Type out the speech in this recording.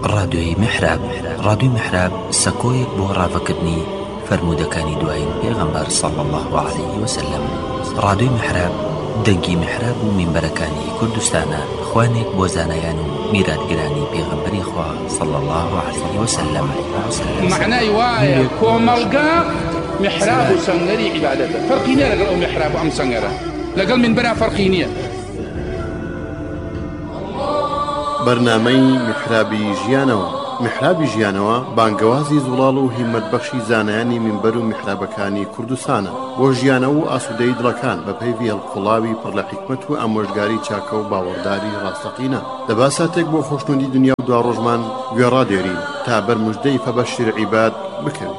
رادیۆی میحراب. رادیۆی میحراب سەکۆیەک بۆ ڕاوەکردنی فەرموودەکانی دوایین پێغەمبەر صلی الله عليه وسلم. رادیۆی میحراب دەنگی میحراب و مینبەرەکانی کوردستانە، خوانێک بۆ زانایان و میراتگرانی پێغەمبەری خوا صلی الله عليه وسلم. معنای وایە کۆمەڵگا میحراب و سەنگەری عیبادەتە، فەرقی نییە لەگەڵ ئەو میحراب و ئەم سەنگەرە، لەگەڵ مینبەرە فەرقی نییە. بەرنامەی میحرابی ژیانەوە. میحرابی ژیانەوە بانگەوازی زوڵاڵ و هیمەتبەخشی زانایانی مینبەر و میحرابەکانی کوردستانە بۆ ژیانەوە و ئاسوودەی دڵەکان بە پێی هەڵقوڵاوی پڕ لە حیکمەت و ئامۆژگاری چاکە و باوەڕداری ڕاستەقینە. دەبا ساتێک بۆ خۆشنودی دنیا و دوا ڕۆژمان گوێڕادێرین تا بەرموژدەی فەبەشیر عیباد بکەوین.